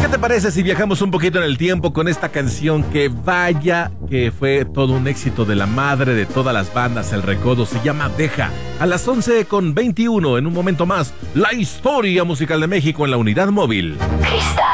te parece si viajamos un poquito en el tiempo con esta canción que vaya que fue todo un éxito de la madre de todas las bandas, El Recodo? Se llama Deja. A las 11:21, en un momento más, la historia musical de México en la Unidad Móvil.